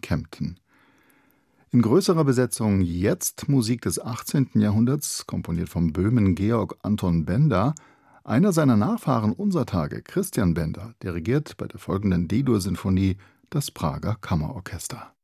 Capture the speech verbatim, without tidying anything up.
Kempten. In größerer Besetzung jetzt Musik des achtzehnten Jahrhunderts, komponiert vom Böhmen Georg Anton Benda. Einer seiner Nachfahren unserer Tage, Christian Benda, dirigiert bei der folgenden D-Dur-Sinfonie das Prager Kammerorchester.